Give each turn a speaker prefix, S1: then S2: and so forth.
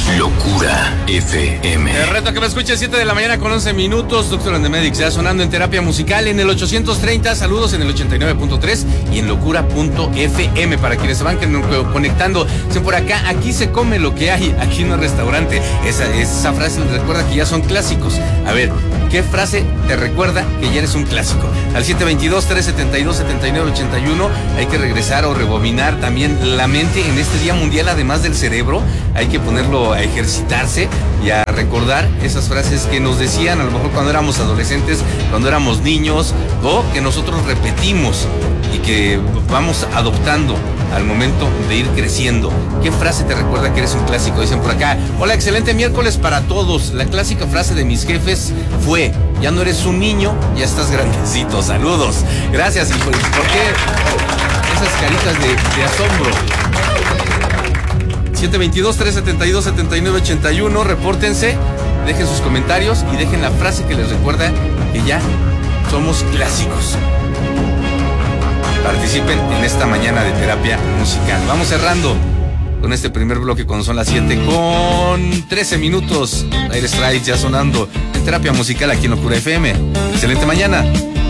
S1: Locura FM.
S2: El reto que me escuche 7 de la mañana con 11 minutos. Dr. Andemedics ya sonando en terapia musical en el 830. Saludos en el 89.3 y en locura.fm para quienes se van conectando. Dicen por acá, aquí se come lo que hay, aquí no es restaurante. Esa frase les recuerda que ya son clásicos. A ver, ¿qué frase te recuerda que ya eres un clásico? Al 722-372-7981 hay que regresar o rebobinar también la mente en este Día Mundial, además del cerebro. Hay que ponerlo a ejercitarse y a recordar esas frases que nos decían a lo mejor cuando éramos adolescentes, cuando éramos niños, o que nosotros repetimos y que vamos adoptando al momento de ir creciendo. ¿Qué frase te recuerda que eres un clásico? Dicen por acá, hola, excelente miércoles para todos. La clásica frase de mis jefes fue, ya no eres un niño, ya estás grandecito. Saludos. Gracias. ¿Y por qué esas caritas de asombro? 722-372-7981, repórtense, dejen sus comentarios y dejen la frase que les recuerda que ya somos clásicos. Participen en esta mañana de terapia musical. Vamos cerrando con este primer bloque cuando son las 7:13 minutos. Dire Straits ya sonando en terapia musical aquí en Locura FM. Excelente mañana.